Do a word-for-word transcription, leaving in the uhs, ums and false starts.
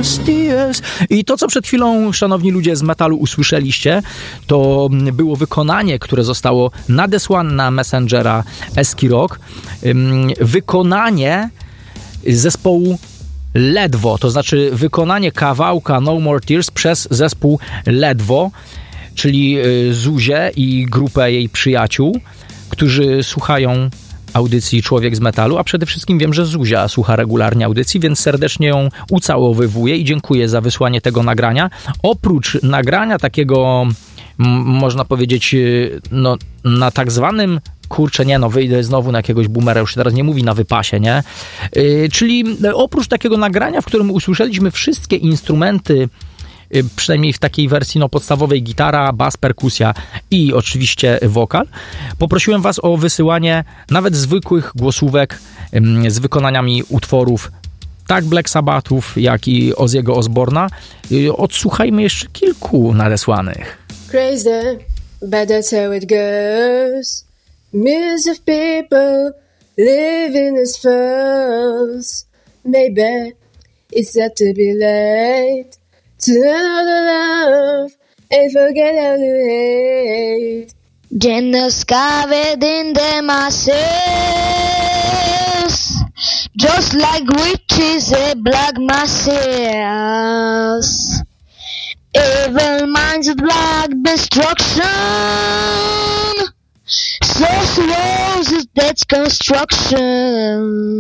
tears, tears. I to, co przed chwilą, szanowni ludzie z metalu, usłyszeliście, to było wykonanie, które zostało nadesłane na Messengera Eski Rock. Wykonanie zespołu Ledwo, to znaczy wykonanie kawałka No More Tears przez zespół Ledwo, czyli Zuzię i grupę jej przyjaciół, którzy słuchają audycji Człowiek z Metalu, a przede wszystkim wiem, że Zuzia słucha regularnie audycji, więc serdecznie ją ucałowywuję i dziękuję za wysłanie tego nagrania. Oprócz nagrania takiego, m- można powiedzieć, no, na tak zwanym, kurczę, nie no, wyjdę znowu na jakiegoś boomera, już się teraz nie mówi na wypasie, nie? Yy, czyli oprócz takiego nagrania, w którym usłyszeliśmy wszystkie instrumenty, przynajmniej w takiej wersji no, podstawowej, gitara, bas, perkusja i oczywiście wokal. Poprosiłem was o wysyłanie nawet zwykłych głosówek z wykonaniami utworów tak Black Sabbathów, jak i Ozzy'ego Osbourna. Odsłuchajmy jeszcze kilku nadesłanych. Crazy, but that's how it goes. Millions of people living as foes. Maybe it's not to be late to know the love and forget how to hate. Genders covered in the masses, just like witches and black masses. Evil minds of black destruction, source walls of death's construction.